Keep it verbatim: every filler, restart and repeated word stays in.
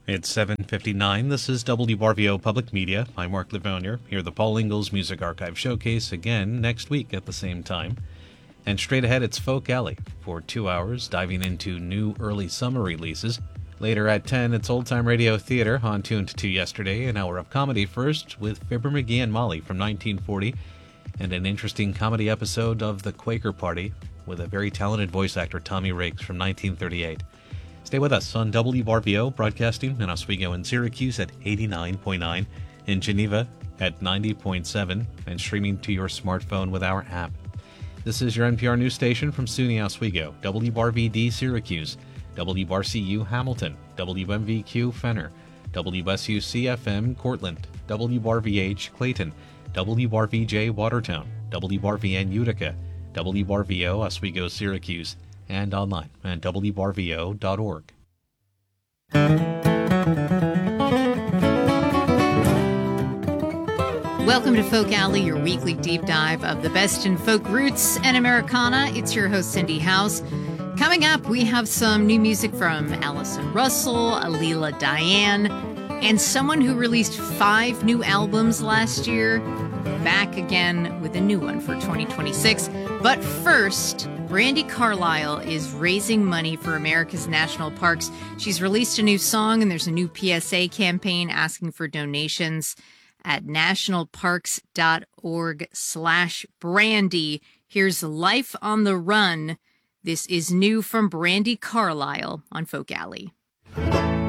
It's seven fifty-nine. This is W R V O Public Media. I'm Mark Livonia. Here the Paul Ingalls Music Archive Showcase again next week at the same time. And straight ahead, it's Folk Alley for two hours, diving into new early summer releases. Later at ten, it's Old Time Radio Theater on Tuned to Yesterday, an hour of comedy first with Fibber McGee and Molly from nineteen forty, and an interesting comedy episode of The Quaker Party with a very talented voice actor, Tommy Rakes, from nineteen thirty-eight. Stay with us on W R V O, broadcasting in Oswego and Syracuse at eighty-nine point nine, in Geneva at ninety point seven, and streaming to your smartphone with our app. This is your N P R news station from SUNY Oswego, W R V D Syracuse, W R C U Hamilton, W M V Q Fenner, W S U C F M Cortland, W R V H Clayton, W R V J Watertown, W R V N Utica, W R V O Oswego Syracuse, and online at W R V O dot org. Welcome to Folk Alley, your weekly deep dive of the best in folk roots and Americana. It's your host, Cindy House. Coming up, we have some new music from Allison Russell, Alila Diane, and someone who released five new albums last year, back again with a new one for twenty twenty-six. But first, Brandi Carlile is raising money for America's national parks. She's released a new song, and there's a new P S A campaign asking for donations at nationalparks.org slash Brandi. Here's Life on the Run. This is new from Brandi Carlile on Folk Alley.